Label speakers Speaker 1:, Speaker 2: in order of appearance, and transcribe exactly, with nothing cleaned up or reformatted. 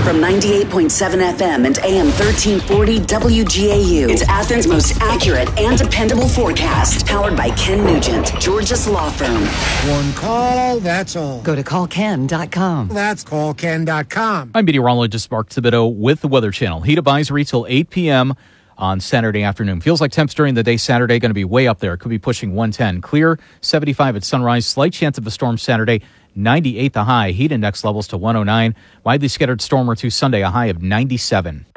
Speaker 1: From ninety-eight point seven F M and A M thirteen forty W G A U, it's Athens' most accurate and dependable forecast. Powered by Ken Nugent, Georgia's law firm.
Speaker 2: One call, that's all.
Speaker 3: Go to call ken dot com.
Speaker 2: That's call ken dot com.
Speaker 4: I'm meteorologist Mark Thibodeau with the Weather Channel. Heat advisory till eight p.m. on Saturday afternoon. Feels like temps during the day Saturday going to be way up there. Could be pushing one ten. Clear, seventy-five at sunrise. Slight chance of a storm Saturday. ninety-eight the high. Heat index levels to one oh nine. Widely scattered storm or two Sunday, a high of ninety-seven.